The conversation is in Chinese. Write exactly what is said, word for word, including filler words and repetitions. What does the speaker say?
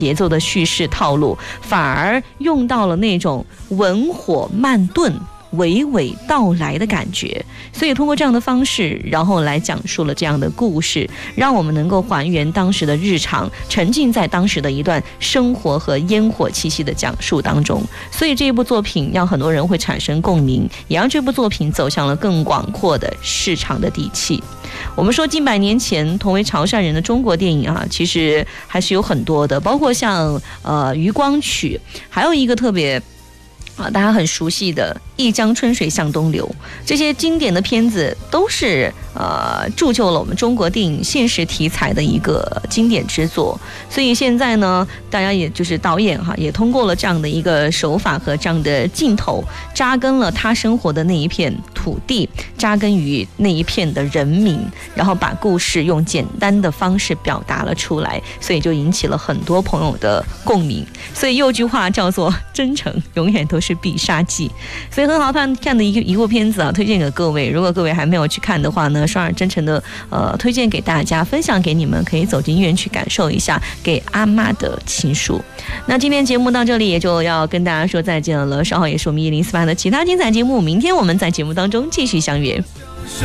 节奏的叙事套路，反而用到了那种文火慢炖娓娓道来的感觉，所以通过这样的方式，然后来讲述了这样的故事，让我们能够还原当时的日常，沉浸在当时的一段生活和烟火气息的讲述当中。所以这一部作品让很多人会产生共鸣，也让这部作品走向了更广阔的市场的底气。我们说近百年前同为潮汕人的中国电影啊，其实还是有很多的，包括像呃《渔光曲》，还有一个特别啊，大家很熟悉的《一江春水向东流》，这些经典的片子都是呃铸就了我们中国电影现实题材的一个经典之作。所以现在呢，大家也就是导演哈，也通过了这样的一个手法和这样的镜头，扎根了他生活的那一片土地，扎根于那一片的人民，然后把故事用简单的方式表达了出来，所以就引起了很多朋友的共鸣。所以有句话叫做真诚永远都是必杀技，所以很好看看的一个一部片子啊，推荐给各位。如果各位还没有去看的话呢，双耳真诚的呃推荐给大家，分享给你们，可以走进医院去感受一下给阿嬷的情书。那今天节目到这里也就要跟大家说再见了，稍后也是我们一零四八的其他精彩节目，明天我们在节目当中继续相约。